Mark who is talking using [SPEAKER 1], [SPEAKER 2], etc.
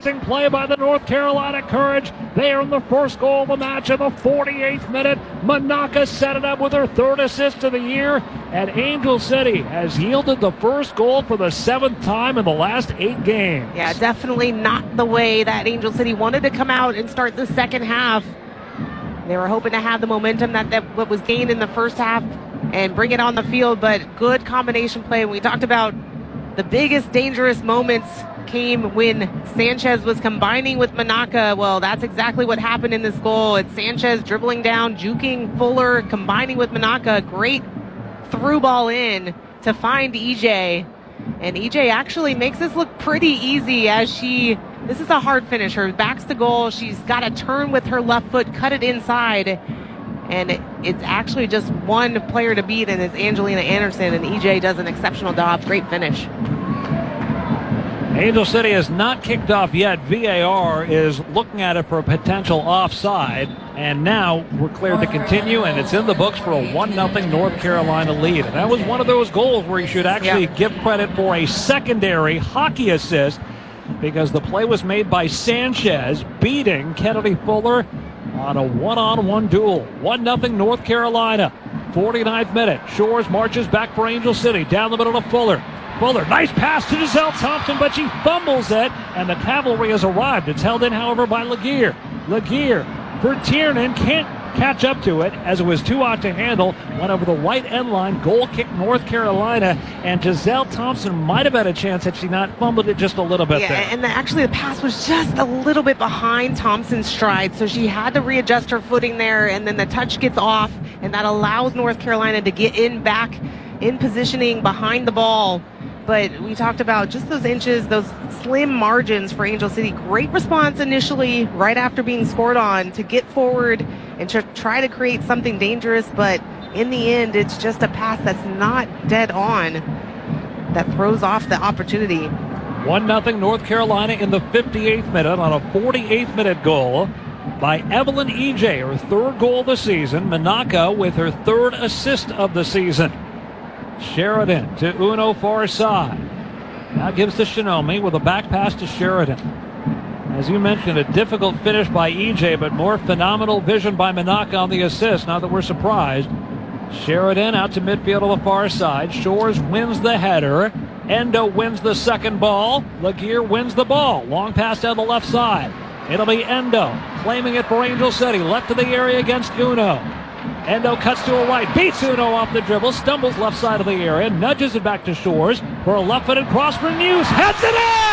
[SPEAKER 1] Interesting play by the North Carolina Courage. They earned the first goal of the match in the 48th minute. Manaka set it up with her third assist of the year. And Angel City has yielded the first goal for the 7th time in the last 8 games.
[SPEAKER 2] Yeah, definitely not the way that Angel City wanted to come out and start the second half. They were hoping to have the momentum that was gained in the first half and bring it on the field, but good combination play. We talked about the biggest dangerous moments came when Sanchez was combining with Manaka. Well, that's exactly what happened in this goal. It's Sanchez dribbling down, juking Fuller, combining with Manaka. Great through ball in to find EJ. And EJ actually makes this look pretty easy as this is a hard finish. Her back's to goal. She's got to turn with her left foot, cut it inside. And it's actually just one player to beat, and it's Angelina Anderson, and EJ does an exceptional job. Great finish.
[SPEAKER 1] Angel City has not kicked off yet. VAR is looking at it for a potential offside, and now we're cleared to continue, and it's in the books for a 1-0 North Carolina lead. And that was one of those goals where you should actually give credit for a secondary hockey assist, because the play was made by Sanchez, beating Kennedy Fuller on a one-on-one duel. 1-0 North Carolina. 49th minute. Shores marches back for Angel City. Down the middle to Fuller. Fuller, nice pass to Giselle Thompson, but she fumbles it, and the cavalry has arrived. It's held in, however, by Laguerre. Laguerre for Tiernan, can't catch up to it as it was too hot to handle. Went over the right end line. Goal kick North Carolina, and Giselle Thompson might have had a chance had she not fumbled it just a little bit there.
[SPEAKER 2] And actually the pass was just a little bit behind Thompson's stride, so she had to readjust her footing there, and then the touch gets off, and that allows North Carolina to get back in positioning behind the ball. But we talked about just those inches, those slim margins for Angel City. Great response initially right after being scored on to get forward and to try to create something dangerous. But in the end, it's just a pass that's not dead on that throws off the opportunity.
[SPEAKER 1] 1-0 North Carolina in the 58th minute on a 48th minute goal by Evelyn EJ, her third goal of the season. Manaka with her third assist of the season. Sheridan to Uno far side. Now gives to Shinomi with a back pass to Sheridan. As you mentioned, a difficult finish by EJ, but more phenomenal vision by Manaka on the assist. Not that we're surprised. Sheridan out to midfield on the far side. Shores wins the header. Endo wins the second ball. Laguerre wins the ball. Long pass down the left side. It'll be Endo claiming it for Angel City. Left of the area against Uno. Endo cuts to a right, beats Uno off the dribble, stumbles left side of the area, nudges it back to Shores for a left-footed cross for Muse, heads it in!